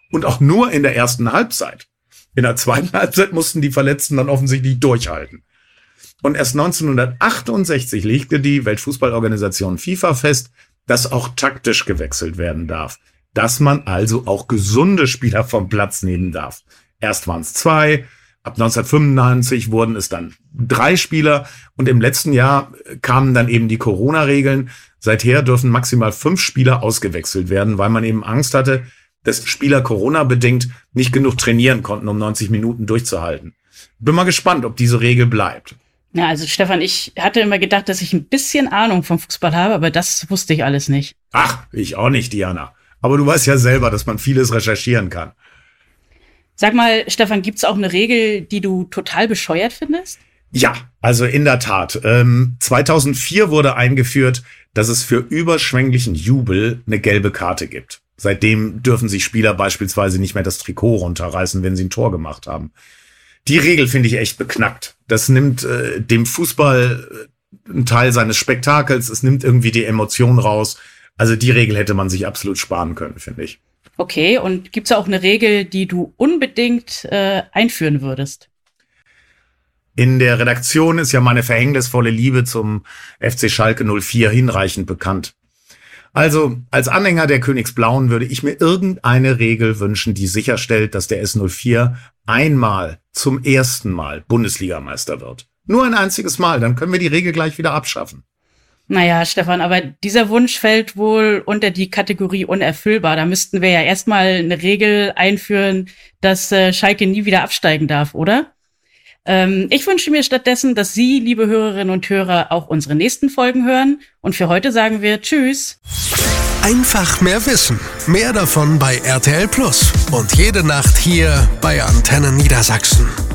Und auch nur in der ersten Halbzeit. In der zweiten Halbzeit mussten die Verletzten dann offensichtlich durchhalten. Und erst 1968 legte die Weltfußballorganisation FIFA fest, dass auch taktisch gewechselt werden darf. Dass man also auch gesunde Spieler vom Platz nehmen darf. Erst waren es 2, ab 1995 wurden es dann 3 Spieler und im letzten Jahr kamen dann eben die Corona-Regeln. Seither dürfen maximal 5 Spieler ausgewechselt werden, weil man eben Angst hatte, dass Spieler Corona-bedingt nicht genug trainieren konnten, um 90 Minuten durchzuhalten. Bin mal gespannt, ob diese Regel bleibt. Ja, also Stefan, ich hatte immer gedacht, dass ich ein bisschen Ahnung vom Fußball habe, aber das wusste ich alles nicht. Ach, ich auch nicht, Diana. Aber du weißt ja selber, dass man vieles recherchieren kann. Sag mal, Stefan, gibt's auch eine Regel, die du total bescheuert findest? Ja, also in der Tat. 2004 wurde eingeführt, dass es für überschwänglichen Jubel eine gelbe Karte gibt. Seitdem dürfen sich Spieler beispielsweise nicht mehr das Trikot runterreißen, wenn sie ein Tor gemacht haben. Die Regel finde ich echt beknackt. Das nimmt dem Fußball einen Teil seines Spektakels. Es nimmt irgendwie die Emotion raus. Also die Regel hätte man sich absolut sparen können, finde ich. Okay, und gibt's auch eine Regel, die du unbedingt einführen würdest? In der Redaktion ist ja meine verhängnisvolle Liebe zum FC Schalke 04 hinreichend bekannt. Also, als Anhänger der Königsblauen würde ich mir irgendeine Regel wünschen, die sicherstellt, dass der S04 einmal, zum ersten Mal Bundesligameister wird. Nur ein einziges Mal, dann können wir die Regel gleich wieder abschaffen. Naja, Stefan, aber dieser Wunsch fällt wohl unter die Kategorie unerfüllbar. Da müssten wir ja erstmal eine Regel einführen, dass Schalke nie wieder absteigen darf, oder? Ich wünsche mir stattdessen, dass Sie, liebe Hörerinnen und Hörer, auch unsere nächsten Folgen hören. Und für heute sagen wir Tschüss. Einfach mehr Wissen. Mehr davon bei RTL Plus. Und jede Nacht hier bei Antenne Niedersachsen.